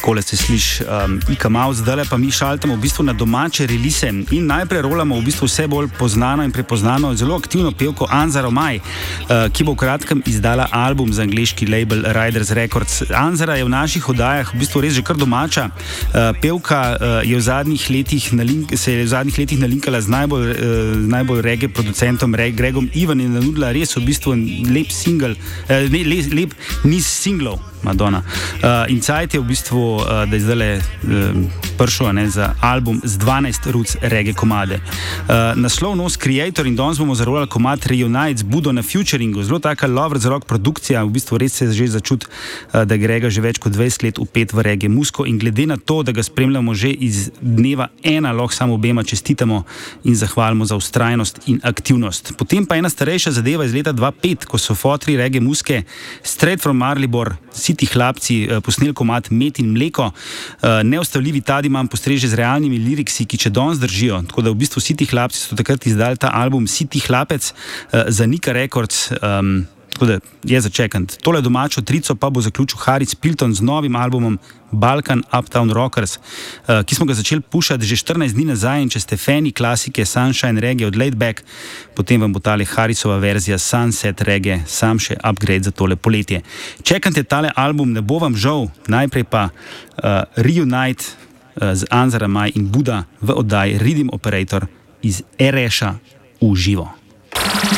Takole se sliši Ika Mouse, zdaj pa mi šaltamo v bistvu na domače release in najprej rolamo v bistvu vse bolj poznano in prepoznano zelo aktivno pevko Anza Romaj, ki bo v kratkem izdala album za angleški label Riders Records. Anzara je v naših oddajah v bistvu res že kar domača. Pevka je v zadnjih letih nalinkala z najbolj reggae producentom Gregom Ivan in nanudila res v bistvu lep single, lep niz singlov. Madonna. In cajt je v bistvu, da je zdaj prišel za album z 12 roots reggae komade. Naslov nos Creator in danes bomo zarolali komad Reunite z Budo na featuringu. Zelo taka lovers rock produkcija, v bistvu res se že začuti, da Grega že več kot 20 let upet v reggae musko in glede na to, da ga spremljamo že iz dneva ena, lahko samo obema čestitamo in zahvalimo za ustrajnost in aktivnost. Potem pa ena starejša zadeva iz leta 2005, ko so fotri reggae muske Straight from Maribor, City hlapci, posnel komad Med in mleko. Neustavljivi Tadiman postreže z realnimi liriksi, ki če danes držijo. Tako da v bistvu City hlapci so takrat izdali ta album City hlapec za Nika Records. Tako da je začekant. Tole domačo trico pa bo zaključil Haris Pilton z novim albumom Balkan Uptown Rockers, ki smo ga začeli pušati že 14 dni nazaj in če ste fani klasike Sunshine Reggae od Laidback, potem vam bo tale Harisova verzija Sunset Reggae sam še upgrade za tole poletje. Čekajte tale album, ne bo vam žal. Najprej pa Reunite z Anza Romaj in Buda v oddaji Rhythm Operator iz Ereša v živo.